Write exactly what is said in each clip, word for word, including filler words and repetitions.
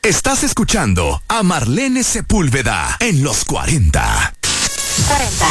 Estás escuchando a Marlene Sepúlveda en Los cuarenta. cuarenta.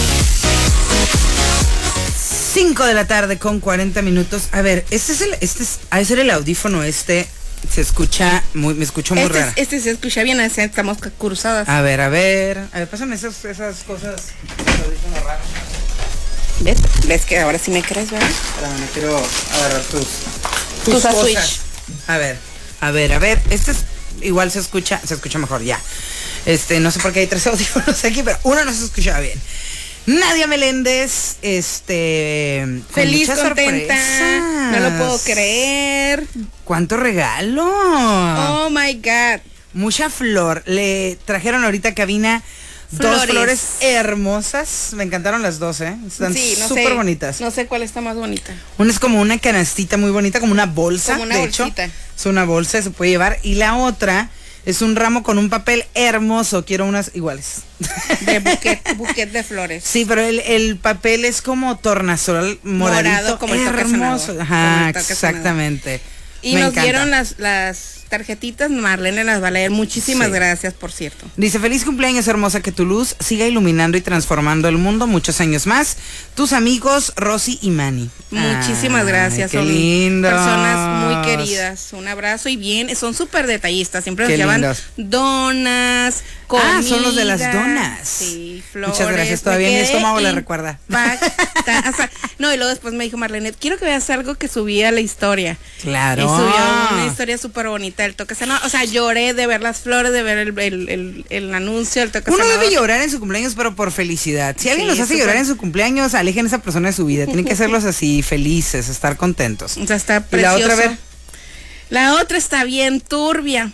cinco de la tarde con cuarenta minutos. A ver, este es el, este es, ha de ser el audífono este. Se escucha muy, me escucho muy este, raro. Este se escucha bien, así estamos cruzadas. A ver, a ver. A ver, pásame esas, esas cosas. Esos audífonos raros. ¿Ves? ¿Ves que ahora sí me crees, verdad? Espérame, no quiero agarrar tus, Tus tus cosas. switch. A ver, a ver, a ver. Este es, igual se escucha, se escucha mejor ya. Este, no sé por qué hay tres audífonos aquí, pero uno no se escuchaba bien. Nadia Meléndez, este... Feliz, con contenta, sorpresas. no lo puedo creer. ¿Cuánto regalo? Oh my God. Mucha flor. Le trajeron ahorita a cabina Flores. dos flores hermosas. Me encantaron las dos, ¿eh? Están Sí, no súper sé, bonitas. No sé cuál está más bonita. Una es como una canastita muy bonita, como una bolsa. Como una de bolsita. hecho, es una bolsa, se puede llevar. Y la otra es un ramo con un papel hermoso. Quiero unas iguales. De buquet, buquet de flores. Sí, pero el, el papel es como tornasol moradito. Morado, como el toque hermoso. sanador. Ajá, Como el toque exactamente. Y Me nos encanta. dieron las, las tarjetitas, Marlene las va a leer. Muchísimas Sí. gracias, por cierto. Dice, feliz cumpleaños hermosa, que tu luz siga iluminando y transformando el mundo muchos años más. Tus amigos Rosy y Manny. Muchísimas Ay, gracias. qué Son lindos. personas muy queridas. Un abrazo y bien, son súper detallistas. Siempre nos Qué llevan lindos. donas, comida. Ah, son los de las donas. Sí, flores. Muchas gracias. Me Todavía mi quedé estómago le recuerda. impacta- o sea, no, y luego después me dijo Marlene, quiero que veas algo que subí a la historia. Claro. Y subió una historia súper bonita, el toque sanador. O sea, lloré de ver las flores, de ver el, el, el, el anuncio, el toque Uno sanador. debe llorar en su cumpleaños, pero por felicidad. Si alguien Sí, los hace súper. llorar en su cumpleaños, alejen a esa persona de su vida. Tienen que hacerlos así, felices, estar contentos. O sea, está Y precioso. la otra, a ver. La otra está bien turbia.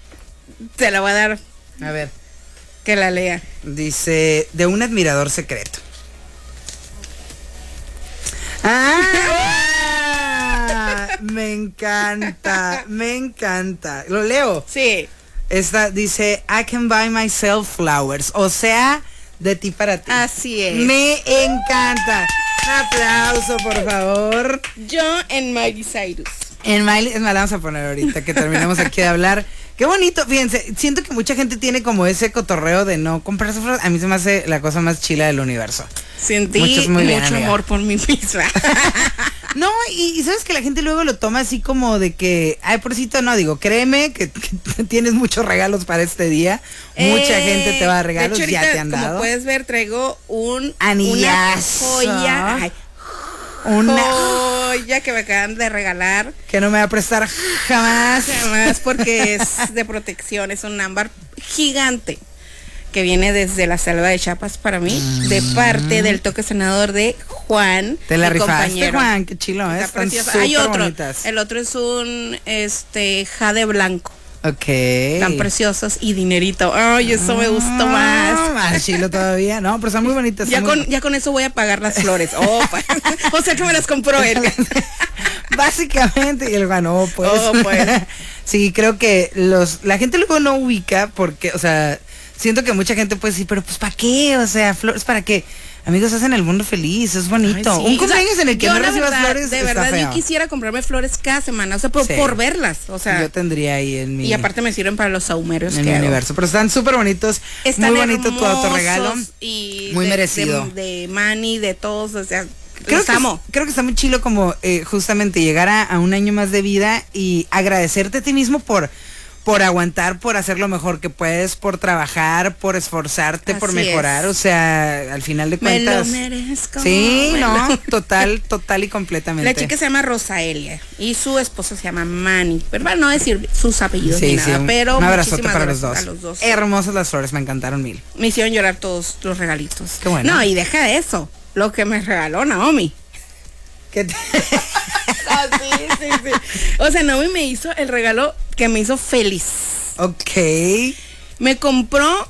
Te la voy a dar A ver. que la lea. Dice, de un admirador secreto. ¡Ah! Me encanta, me encanta. Lo leo. Sí. Esta dice, I can buy myself flowers. O sea, de ti para ti. Así es. Me encanta. Un aplauso, por favor. Yo en Miley Cyrus. En Miley, es más, la vamos a poner ahorita que terminemos aquí de hablar. Qué bonito, fíjense, siento que mucha gente tiene como ese cotorreo de no comprarse flores. A mí se me hace la cosa más chila del universo. Sentí Muchos muy bien, mucho amiga. amor por mí misma. No, y, y sabes que la gente luego lo toma así como de que, ay, porcito, no, digo, créeme que, que tienes muchos regalos para este día. Mucha Eh, gente te va a dar regalos, de hecho, ya ahorita, te han como dado. puedes ver, traigo un Anillazo. una joya. Ay, Una joya que me acaban de regalar. que no me va a prestar jamás. Además, porque es de protección, es un ámbar gigante que viene desde la selva de Chiapas para mí, de parte del toque sanador de Juan. Te la mi rifaste, compañero. Juan, qué chilo, ¿eh? Está Están preciosa. Hay súper otro, bonitas. el otro es un este jade blanco, Ok. tan preciosos y dinerito. Ay, eso me gustó Ah, más. más chilo todavía, no, pero están muy bonitas. Ya están con, muy- ya con eso voy a pagar las flores. Oh, pa- o sea que me las compró él. Básicamente, y el ganó, pues. Oh, pues. Sí, creo que los la gente luego no ubica porque, o sea, siento que mucha gente puede decir, pero pues ¿para qué? O sea, flores, ¿para qué? Amigos, hacen el mundo feliz, es bonito. Ay, sí. Un cumpleaños O sea, en el que yo no la recibas verdad, flores de está verdad, feo. yo quisiera comprarme flores cada semana, o sea, por, Sí. por verlas, o sea. Yo tendría ahí en mi, Y aparte me sirven para los saumerios en que mi hago. universo. Pero están súper bonitos. Están muy bonito tu hermosos autorregalo. y Muy de- merecido. De, de Manny, de todos, o sea, Creo los que, amo. creo que está muy chilo como eh, justamente llegar a, a un año más de vida y agradecerte a ti mismo por, por aguantar, por hacer lo mejor que puedes, por trabajar, por esforzarte, por Así mejorar. es. O sea, al final de Me lo cuentas. merezco. Sí, me no, lo- total, total y completamente. La chica se llama Rosaelia y su esposo se llama Manny. Pero para no decir sus apellidos Sí, ni sí, nada, un, pero un abrazote muchísimas para los gracias dos. a los dos. Hermosas las flores, me encantaron mil. Me hicieron llorar todos los regalitos. Qué bueno. No, y deja de eso. Lo que me regaló Naomi. ¿Qué te- Ah, sí, sí, sí. O sea, Naomi me hizo el regalo que me hizo feliz. ok. Me compró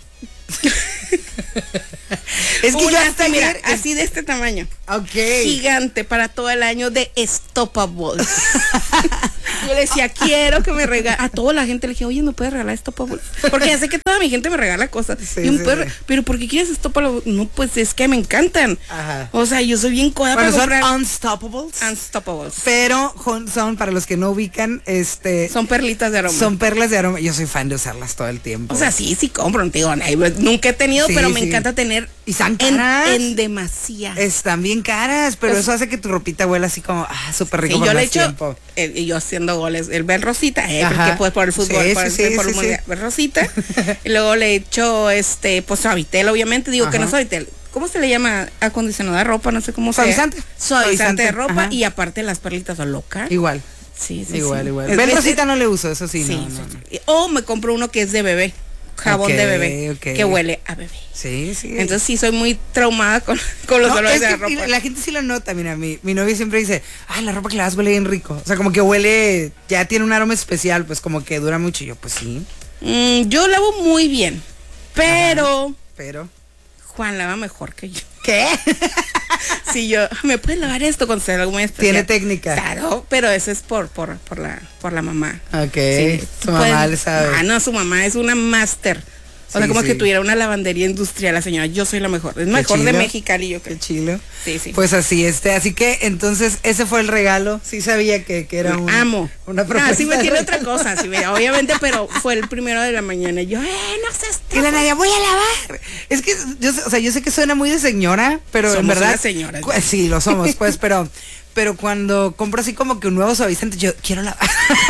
Es que una ya hasta así, mira, ayer. así de este tamaño. Ok. Gigante para todo el año de Stoppables. Yo le decía, quiero que me regale. A toda la gente le dije, oye, ¿me puedes regalar esto, Pablo? Porque ya sé que toda mi gente me regala cosas. Sí, y un sí, perro, sí. Pero ¿por qué quieres esto, Pablo? No, pues es que me encantan. Ajá. O sea, yo soy bien coda bueno, para son unstoppables. Unstoppables. Pero son, para los que no ubican, este... Son perlitas de aroma. Son perlas de aroma. Yo soy fan de usarlas todo el tiempo. O sea, sí, sí compro, digo, nunca he tenido, sí, pero me sí. encanta tener. Y están caras. En, en demasía. Están bien caras, pero pues, eso hace que tu ropita huela así como, ah, súper rico. Sí, yo le echo, eh, y yo haciendo goles, el ver rosita, eh, porque pues por el fútbol, sí, por, sí, el, por sí, el mundial, sí. ver rosita. Y luego le echo, este, pues suavitel, obviamente, digo ajá. que no suavitel. ¿Cómo se le llama? Acondicionado de ropa, no sé cómo se llama. Suavizante. Suavizante de ropa, ajá. Y aparte las perlitas son locas. Igual. Sí, sí, igual, sí. igual. Ver rosita no le uso, eso sí, sí, no, sí, no, no. O me compro uno que es de bebé. Jabón okay, de bebé okay. que huele a bebé. Sí, sí. Entonces sí soy muy traumada con, con los no, olores de la que ropa. La gente sí lo nota, mira, mi, mi novia siempre dice, ay, la ropa que lavas huele bien rico. O sea, como que huele, ya tiene un aroma especial, pues como que dura mucho. Y yo, pues sí. Mm, yo lavo muy bien, pero... Ajá, pero... Juan lava mejor que yo. ¿Qué? Si yo, ¿me puedes lavar esto con algo muy especial? Tiene técnica. Claro, pero eso es por, por, por la, por la mamá. Ok. Sí, su mamá pues, le sabe. Ah, no, su mamá es una máster. O sea, sí, como sí. que tuviera una lavandería industrial, la señora, yo soy la mejor, es mejor de Mexicali, yo creo. Qué chilo. Sí, sí. Pues así, este, así que entonces ese fue el regalo, sí sabía que, que era un, amo. una propuesta. Ah, sí me tiene otra cosa, sí, obviamente, pero fue el primero de la mañana, y yo, eh, no seas Y la Nadia, voy a lavar. Es que, yo, o sea, yo sé que suena muy de señora, pero somos en verdad. Una señora. Sí, lo somos, pues, pero, pero cuando compro así como que un nuevo suavizante, yo quiero lavar.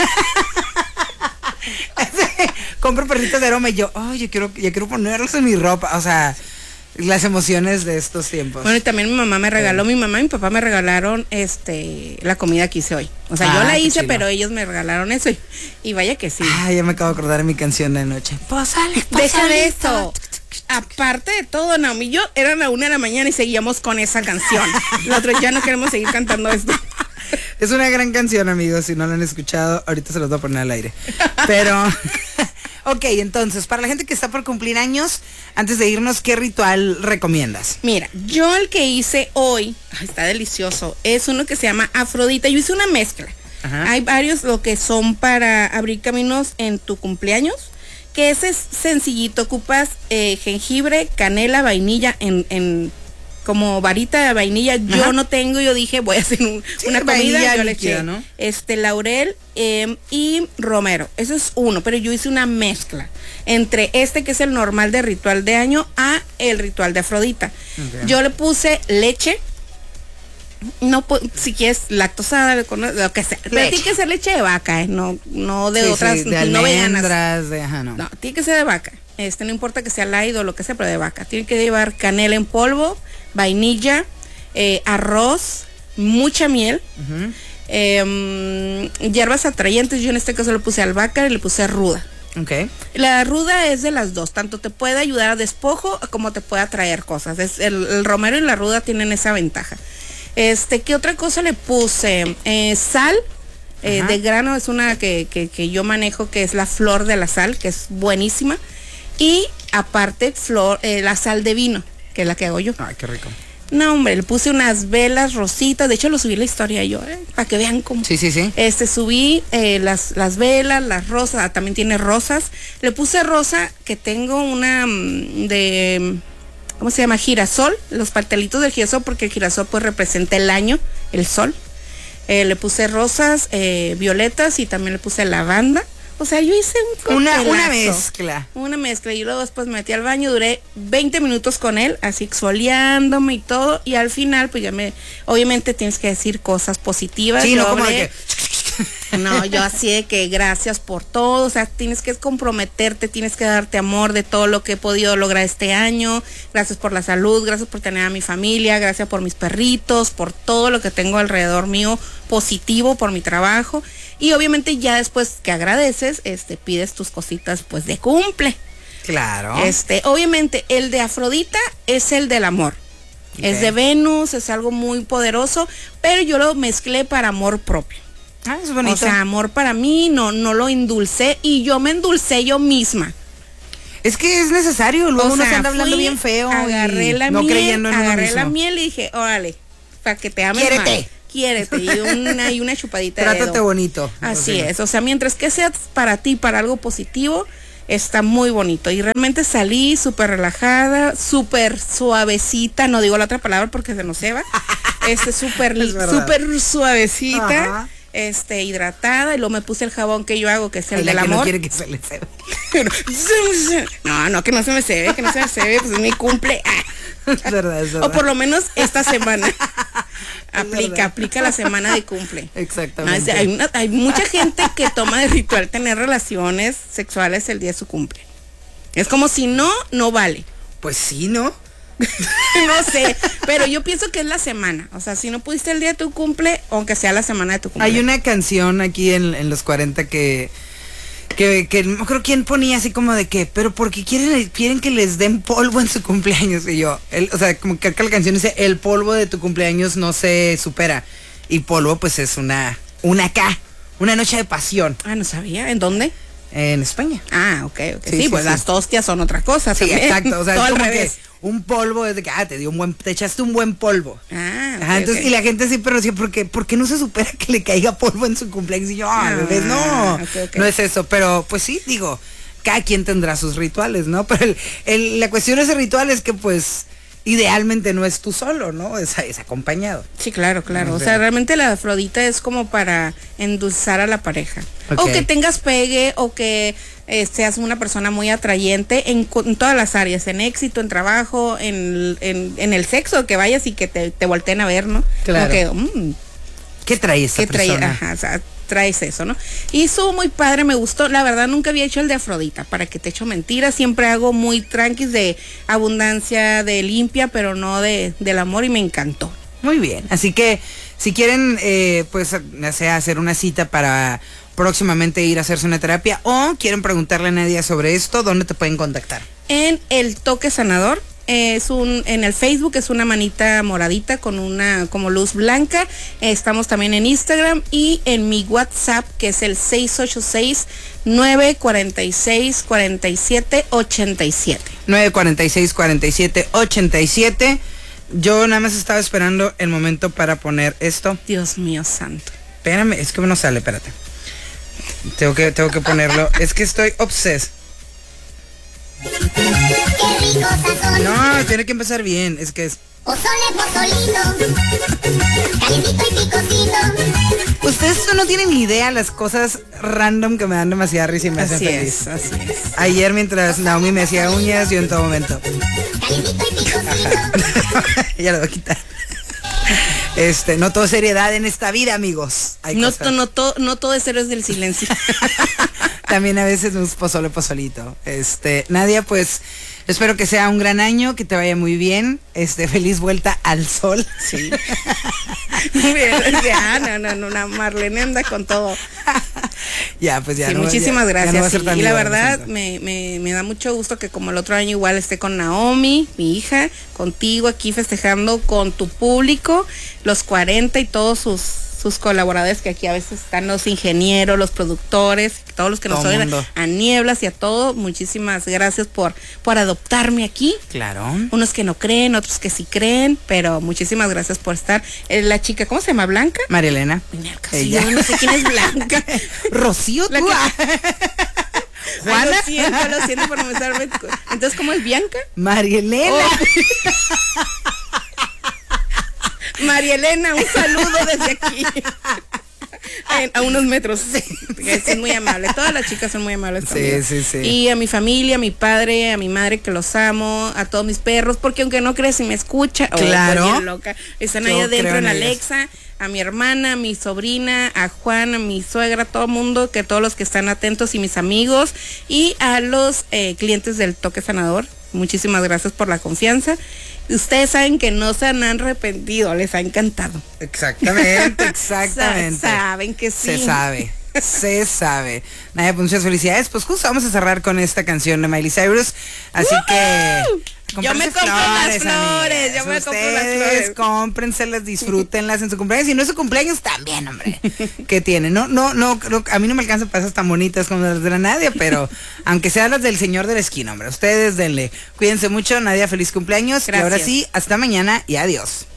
Compro perritos de aroma y yo, oh, yo quiero, yo quiero ponerlos en mi ropa. O sea, las emociones de estos tiempos. Bueno, y también mi mamá me regaló, sí. mi mamá y mi papá me regalaron este la comida que hice hoy. O sea, ah, yo la hice, chilo. Pero ellos me regalaron eso. Y, y vaya que sí. Ah, ya me acabo de acordar de mi canción de noche. Pósale, deja de esto. Aparte de todo, Naomi y yo eran la una de la mañana y seguíamos con esa canción. Nosotros ya no queremos seguir cantando esto. Es una gran canción, amigos. Si no la han escuchado, ahorita se los voy a poner al aire. Pero, ok, entonces, para la gente que está por cumplir años, antes de irnos, ¿qué ritual recomiendas? Mira, yo el que hice hoy, ay, está delicioso, es uno que se llama Afrodita. Yo hice una mezcla. Ajá. Hay varios lo que son para abrir caminos en tu cumpleaños, que ese es sencillito. Ocupas eh, jengibre, canela, vainilla en... en como varita de vainilla. Ajá. Yo no tengo, yo dije voy a hacer un, sí, una comida, yo le eché, ¿no? Este laurel eh, y romero, eso es uno, pero yo hice una mezcla entre este que es el normal de ritual de año a el ritual de Afrodita. Okay. Yo le puse leche, no si quieres lactosada, lo que sea, pero tiene que ser leche de vaca, eh, no, no de sí, otras, sí, de no veganas, de, ajá, no. no, tiene que ser de vaca. Este, no importa que sea light o lo que sea, pero de vaca. Tiene que llevar canela en polvo, vainilla, eh, arroz, mucha miel, uh-huh. eh, hierbas atrayentes. Yo en este caso le puse albahaca y le puse ruda. Okay. La ruda es de las dos, tanto te puede ayudar a despojo como te puede atraer cosas. Es, el, el romero y la ruda tienen esa ventaja. Este, ¿qué otra cosa le puse? Eh, sal. Eh, de grano es una que, que, que yo manejo, que es la flor de la sal, que es buenísima. Y aparte, flor, eh, la sal de vino, que es la que hago yo. Ay, qué rico. No, hombre, le puse unas velas rositas. De hecho, lo subí la historia yo, eh, para que vean cómo. Sí, sí, sí. Este, subí eh, las, las velas, las rosas, ah, también tiene rosas. Le puse rosa, que tengo una mm, de, ¿cómo se llama? Girasol, los patelitos del girasol, porque el girasol pues representa el año, el sol. Eh, le puse rosas, eh, violetas y también le puse lavanda. O sea, yo hice un una, una mezcla. Una mezcla. Y luego después me metí al baño, duré veinte minutos con él, así exfoliándome y todo. Y al final, pues ya me... Obviamente tienes que decir cosas positivas. Sí, no como de que... No, yo así de que gracias por todo, o sea, tienes que comprometerte, tienes que darte amor de todo lo que he podido lograr este año. Gracias por la salud, gracias por tener a mi familia, gracias por mis perritos, por todo lo que tengo alrededor mío positivo, por mi trabajo. Y obviamente ya después que agradeces, este, pides tus cositas pues de cumple. Claro. Este, obviamente el de Afrodita es el del amor. Okay. Es de Venus, es algo muy poderoso, pero yo lo mezclé para amor propio. Ah, es bonito. O sea, amor para mí, no, no lo endulcé y yo me endulcé yo misma. Es que es necesario, luego o uno sea, se anda hablando bien feo. Agarré la no miel, creyendo en agarré uno la mismo. miel y dije, órale, para que te ames Quiérete. más. quiérete y una, y una chupadita de dedo. Trátate bonito. Así es, o sea, mientras que sea para ti, para algo positivo, está muy bonito. Y realmente salí súper relajada, súper suavecita, no digo la otra palabra porque se nos se va, este, súper, súper suavecita. Ajá. Este, hidratada, y luego me puse el jabón que yo hago, que es el Ay, del amor. No quiere que se le cebe. No, no, que no se me cebe, que no se me cebe, pues es mi cumple. Ah. Es verdad, es verdad. O por lo menos esta semana. Aplica, aplica la semana de cumple. Exactamente. No, hay, una, hay mucha gente que toma de ritual tener relaciones sexuales el día de su cumple. Es como si no, no vale. Pues sí, ¿no? No sé, pero yo pienso que es la semana. O sea, si no pudiste el día de tu cumple, aunque sea la semana de tu cumple. Hay una canción aquí en, en los cuarenta que, que, que no creo quién ponía así como de que, pero porque quieren, quieren que les den polvo en su cumpleaños. Y yo, el, o sea, como que acá la canción dice, el polvo de tu cumpleaños no se supera. Y polvo pues es una, una acá, una noche de pasión. Ah, no sabía, ¿en dónde? En España. Ah, ok, ok. Sí, sí, sí pues sí. Las tostias son otra cosa. Sí, también. Exacto. O sea, todo es como al revés. Que un polvo es de que, ah, te dio un buen, te echaste un buen polvo. Ah, okay, Ajá, entonces, okay. Y la gente sí, pero sí, ¿por qué, ¿por qué no se supera que le caiga polvo en su cumpleaños? Y yo, ah, bebés, no, okay, okay. no es eso. Pero, pues sí, digo, cada quien tendrá sus rituales, ¿no? Pero el, el, la cuestión de ese ritual es que, pues, idealmente no es tú solo, ¿no? Es, es acompañado. Sí, claro, claro. No sé. O sea, realmente la Afrodita es como para endulzar a la pareja. Okay. O que tengas pegue, o que eh, seas una persona muy atrayente en, en todas las áreas, en éxito, en trabajo, en, en, en el sexo, que vayas y que te, te volteen a ver, ¿no? Claro. Que, mmm, ¿qué trae esta ¿qué trae? persona? Ajá, o sea, traes eso, ¿no? Y estuvo muy padre, me gustó. La verdad nunca había hecho el de Afrodita, para que te echo mentiras. Siempre hago muy tranquis de abundancia, de limpia, pero no de del amor, y me encantó. Muy bien, así que si quieren, eh, pues, ya sea hacer una cita para próximamente ir a hacerse una terapia, o quieren preguntarle a Nadia sobre esto, ¿dónde te pueden contactar? En El Toque Sanador. Es un, en el Facebook es una manita moradita con una como luz blanca. Estamos también en Instagram y en mi WhatsApp, que es el seis ocho seis, nueve cuatro seis, cuatro siete ocho siete. nueve cuatro seis, cuatro siete ocho siete. Yo nada más estaba esperando el momento para poner esto. Dios mío santo. Espérame, es que no sale, espérate. Tengo que, tengo que ponerlo. Es que estoy obses. No, tiene que empezar bien, es que es... Pozole, pozolito, calientito y picosito. Ustedes no tienen ni idea las cosas random que me dan demasiada risa y me hacen así feliz. Es, así es. Ayer mientras Naomi me hacía uñas, yo en todo momento. Calientito y picosito. Ya lo voy a quitar. Este, no todo es seriedad en esta vida, amigos. Hay no, cosas. no, to, no todo es héroes del silencio. También a veces un pozole pozolito. Este, Nadia, pues espero que sea un gran año, que te vaya muy bien. Este, feliz vuelta al sol. Sí. Ya, no, no, no, una Marlene anda con todo. Ya, pues ya. Sí, no, muchísimas ya, gracias. Ya no va a ser sí, tan y la bien, verdad me, me, me da mucho gusto que como el otro año igual esté con Naomi, mi hija, contigo aquí festejando con tu público, los cuarenta y todos sus sus colaboradores, que aquí a veces están los ingenieros, los productores, todos los que nos oyen, a Nieblas y a todo. Muchísimas gracias por, por adoptarme aquí. Claro. Unos que no creen, otros que sí creen, pero muchísimas gracias por estar. Eh, la chica, ¿cómo se llama? ¿Blanca? María Elena. Ella. Yo no sé quién es Blanca. Rocío, tú. Juana. Ay, lo siento, lo siento por no pensarme. Entonces, ¿cómo es Bianca? María Elena. Oh. María Elena, un saludo desde aquí. A, a unos metros. Sí, es muy amable. Todas las chicas son muy amables también. Sí, sí, sí. Y a mi familia, a mi padre, a mi madre, que los amo, a todos mis perros, porque aunque no crees, si me escucha, claro. Oh, bien loca. Están ahí adentro en Alexa. A mi hermana, a mi sobrina, a Juan, a mi suegra, a todo el mundo, que todos los que están atentos y mis amigos, y a los eh, clientes del Toque Sanador. Muchísimas gracias por la confianza. Ustedes saben que no se han arrepentido, les ha encantado. Exactamente, exactamente. Saben que sí. Se sabe, se sabe. Nadia, pues muchas felicidades. Pues justo vamos a cerrar con esta canción de Miley Cyrus. Así ¡Woo! Que... Yo me compro flores, las flores, amigas. yo me Ustedes compro las flores. Cómprenselas, disfrútenlas en su cumpleaños. Si no es su cumpleaños, también, hombre. ¿Qué tiene? No, no, no, no, a mí no me alcanzan para esas tan bonitas como las de la Nadia, pero aunque sean las del señor de la esquina, hombre, ustedes denle. Cuídense mucho, Nadia, feliz cumpleaños. Gracias. Y ahora sí, hasta mañana y adiós.